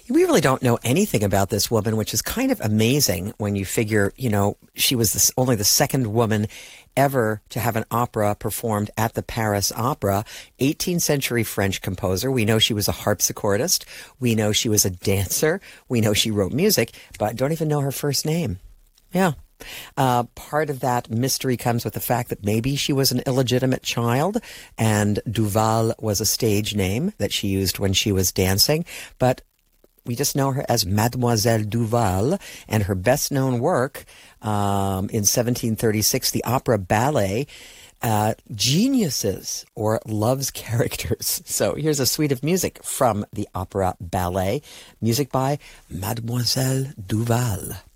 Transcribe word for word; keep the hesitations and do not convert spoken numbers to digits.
We really don't know anything about this woman, which is kind of amazing when you figure, you know, she was this, only the second woman ever to have an opera performed at the Paris Opera. eighteenth century French composer. We know she was a harpsichordist. We know she was a dancer. We know she wrote music, but don't even know her first name. Yeah. Uh, part of that mystery comes with the fact that maybe she was an illegitimate child and Duval was a stage name that she used when she was dancing. But we just know her as Mademoiselle Duval, and her best-known work um, in seventeen thirty-six, the opera ballet, uh, Geniuses, or Love's Characters. So here's a suite of music from the opera ballet, music by Mademoiselle Duval.